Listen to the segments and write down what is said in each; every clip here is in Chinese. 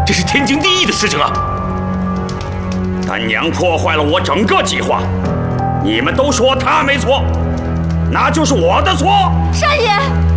这是天经地义的事情啊！ 但娘破坏了我整个计划，你们都说她没错，那就是我的错。 单爷，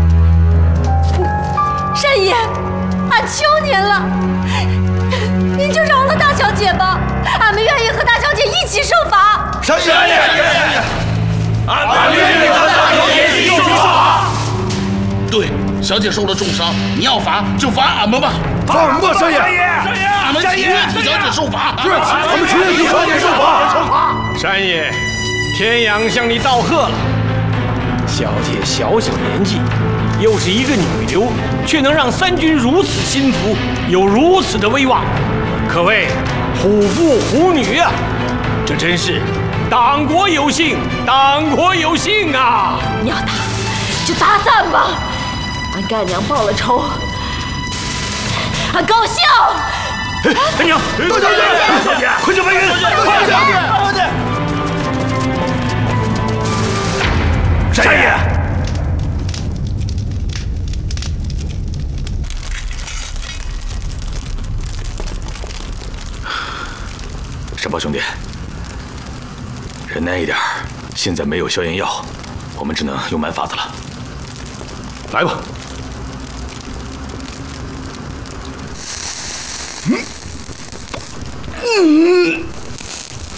单爷，俺求您了，您就饶了大小姐吧，俺们愿意和大小姐一起受罚。 单爷， 俺们愿意和大小姐一起受罚。 对，小姐受了重伤，你要罚就罚俺们吧。 罚我们吧，单爷！ 俺们情愿替小姐受罚。 是，我们情愿替小姐受罚。 单爷，天阳向你道贺了。小姐小小年纪，又是一个女流，却能让三军如此心服，有如此的威望，可谓虎父虎女啊！这真是党国有幸，党国有幸啊！ 你要打就打咱吧，俺干娘报了仇，俺高兴。 干娘，大小姐，小姐，快叫白云！ 快点！ 单爷， 山豹兄弟，忍耐一点，现在没有消炎药，我们只能用蛮法子了。来吧。